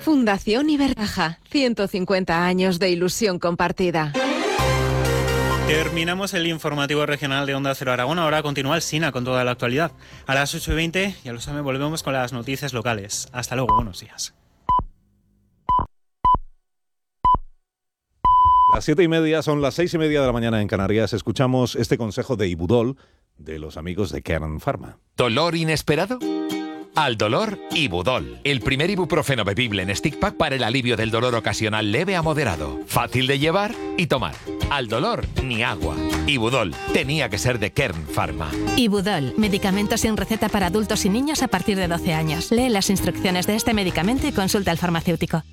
Fundación Ibercaja, 150 años de ilusión compartida. Terminamos el informativo regional de Onda Cero Aragón. Ahora continúa el SINA con toda la actualidad. A las 8:20, ya lo saben, volvemos con las noticias locales. Hasta luego, buenos días. Las 7:30 son las 6:30 de la mañana en Canarias. Escuchamos este consejo de Ibudol de los amigos de Kern Pharma. ¿Dolor inesperado? Al dolor, Ibudol. El primer ibuprofeno bebible en stick pack para el alivio del dolor ocasional leve a moderado. Fácil de llevar y tomar. Al dolor, ni agua. Ibudol. Tenía que ser de Kern Pharma. Ibudol. Medicamento sin receta para adultos y niños a partir de 12 años. Lee las instrucciones de este medicamento y consulta al farmacéutico.